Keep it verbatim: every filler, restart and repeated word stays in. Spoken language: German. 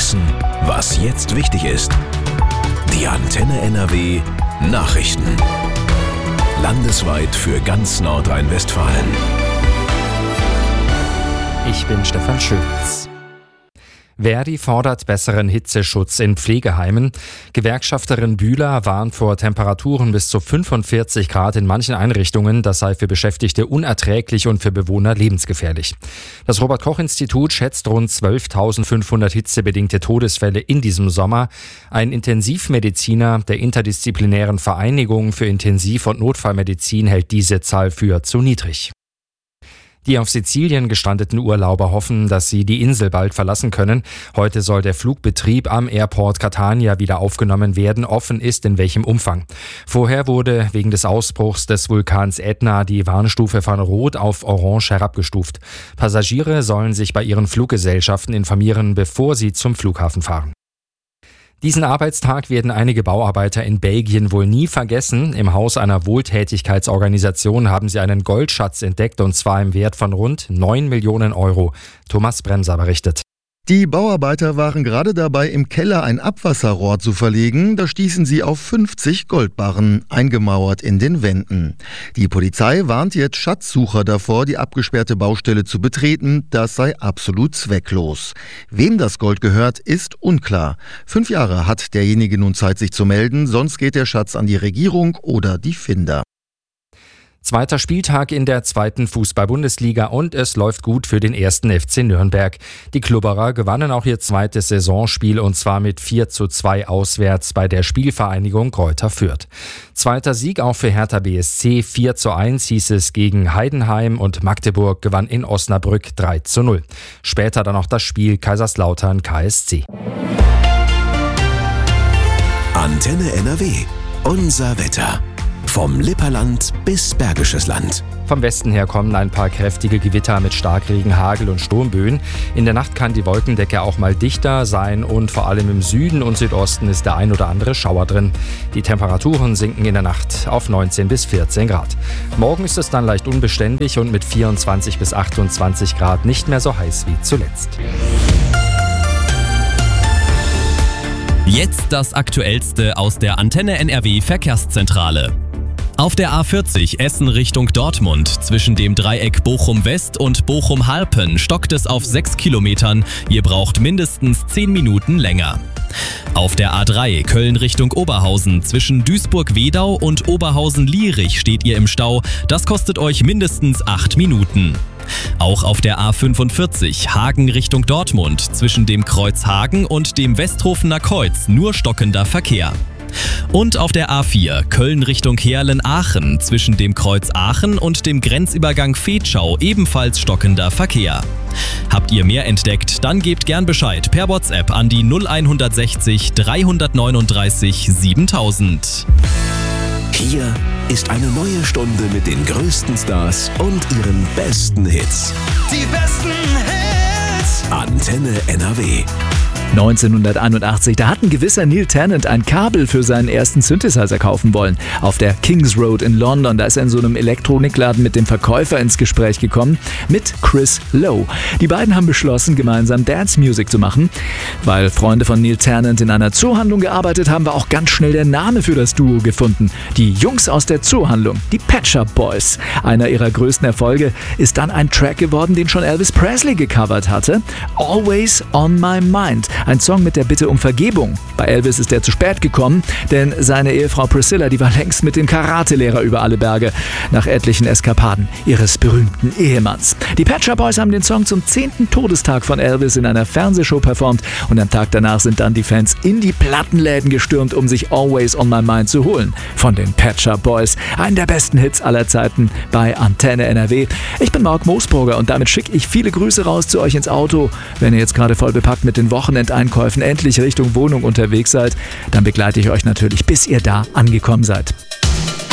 wissen, was jetzt wichtig ist. Die Antenne N R W Nachrichten. Landesweit für ganz Nordrhein-Westfalen. Ich bin Stefan Schulz. Verdi fordert besseren Hitzeschutz in Pflegeheimen. Gewerkschafterin Bühler warnt vor Temperaturen bis zu fünfundvierzig Grad in manchen Einrichtungen. Das sei für Beschäftigte unerträglich und für Bewohner lebensgefährlich. Das Robert-Koch-Institut schätzt rund zwölftausendfünfhundert hitzebedingte Todesfälle in diesem Sommer. Ein Intensivmediziner der interdisziplinären Vereinigung für Intensiv- und Notfallmedizin hält diese Zahl für zu niedrig. Die auf Sizilien gestrandeten Urlauber hoffen, dass sie die Insel bald verlassen können. Heute soll der Flugbetrieb am Airport Catania wieder aufgenommen werden. Offen ist, in welchem Umfang. Vorher wurde wegen des Ausbruchs des Vulkans Ätna die Warnstufe von Rot auf Orange herabgestuft. Passagiere sollen sich bei ihren Fluggesellschaften informieren, bevor sie zum Flughafen fahren. Diesen Arbeitstag werden einige Bauarbeiter in Belgien wohl nie vergessen. Im Haus einer Wohltätigkeitsorganisation haben sie einen Goldschatz entdeckt, und zwar im Wert von rund neun Millionen Euro. Thomas Bremser berichtet. Die Bauarbeiter waren gerade dabei, im Keller ein Abwasserrohr zu verlegen. Da stießen sie auf fünfzig Goldbarren, eingemauert in den Wänden. Die Polizei warnt jetzt Schatzsucher davor, die abgesperrte Baustelle zu betreten. Das sei absolut zwecklos. Wem das Gold gehört, ist unklar. Fünf Jahre hat derjenige nun Zeit, sich zu melden, sonst geht der Schatz an die Regierung oder die Finder. Zweiter Spieltag in der zweiten Fußball-Bundesliga und es läuft gut für den ersten F C Nürnberg. Die Klubberer gewannen auch ihr zweites Saisonspiel, und zwar mit vier zu zwei auswärts bei der Spielvereinigung Greuther Fürth. Zweiter Sieg auch für Hertha B S C, vier zu eins hieß es gegen Heidenheim, und Magdeburg gewann in Osnabrück drei zu null. Später dann noch das Spiel Kaiserslautern K S C. Antenne N R W. Unser Wetter. Vom Lipperland bis Bergisches Land. Vom Westen her kommen ein paar kräftige Gewitter mit Starkregen, Hagel und Sturmböen. In der Nacht kann die Wolkendecke auch mal dichter sein, und vor allem im Süden und Südosten ist der ein oder andere Schauer drin. Die Temperaturen sinken in der Nacht auf neunzehn bis vierzehn Grad. Morgen ist es dann leicht unbeständig und mit vierundzwanzig bis achtundzwanzig Grad nicht mehr so heiß wie zuletzt. Jetzt das Aktuellste aus der Antenne N R W Verkehrszentrale. Auf der A vierzig Essen Richtung Dortmund zwischen dem Dreieck Bochum-West und Bochum-Harpen stockt es auf sechs Kilometern. Ihr braucht mindestens zehn Minuten länger. Auf der A drei Köln Richtung Oberhausen zwischen Duisburg-Wedau und Oberhausen-Lierich steht ihr im Stau. Das kostet euch mindestens acht Minuten. Auch auf der A fünfundvierzig Hagen Richtung Dortmund zwischen dem Kreuz Hagen und dem Westhofener Kreuz nur stockender Verkehr. Und auf der A vier Köln Richtung Heerlen-Aachen zwischen dem Kreuz Aachen und dem Grenzübergang Vetschau ebenfalls stockender Verkehr. Habt ihr mehr entdeckt, dann gebt gern Bescheid per WhatsApp an die null sechzig dreihundertneununddreißig siebentausend. Hier ist eine neue Stunde mit den größten Stars und ihren besten Hits. Die besten Hits. Antenne N R W. neunzehnhunderteinundachtzig, da hat ein gewisser Neil Tennant ein Kabel für seinen ersten Synthesizer kaufen wollen. Auf der Kings Road in London, da ist er in so einem Elektronikladen mit dem Verkäufer ins Gespräch gekommen, mit Chris Lowe. Die beiden haben beschlossen, gemeinsam Dance Music zu machen. Weil Freunde von Neil Tennant in einer Zoohandlung gearbeitet haben, war auch ganz schnell der Name für das Duo gefunden. Die Jungs aus der Zoohandlung, die Pet Shop Boys. Einer ihrer größten Erfolge ist dann ein Track geworden, den schon Elvis Presley gecovert hatte. Always on My Mind. Ein Song mit der Bitte um Vergebung. Bei Elvis ist er zu spät gekommen, denn seine Ehefrau Priscilla, die war längst mit dem Karatelehrer über alle Berge, nach etlichen Eskapaden ihres berühmten Ehemanns. Die Pet Shop Boys haben den Song zum zehnten Todestag von Elvis in einer Fernsehshow performt, und am Tag danach sind dann die Fans in die Plattenläden gestürmt, um sich Always on My Mind zu holen. Von den Pet Shop Boys, einen der besten Hits aller Zeiten bei Antenne N R W. Ich bin Marc Moosburger und damit schicke ich viele Grüße raus zu euch ins Auto. Wenn ihr jetzt gerade voll bepackt mit den Wochenendeinkäufen endlich Richtung Wohnung unterwegs seid, dann begleite ich euch natürlich, bis ihr da angekommen seid.